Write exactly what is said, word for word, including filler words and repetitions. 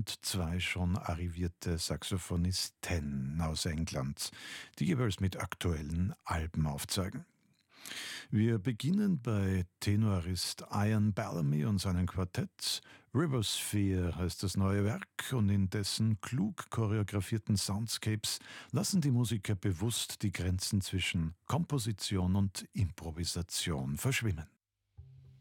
und zwei schon arrivierte Saxophonisten aus England, die jeweils mit aktuellen Alben aufzeigen. Wir beginnen bei Tenorist Ian Bellamy und seinem Quartett. Riversphere heißt das neue Werk und in dessen klug choreografierten Soundscapes lassen die Musiker bewusst die Grenzen zwischen Komposition und Improvisation verschwimmen.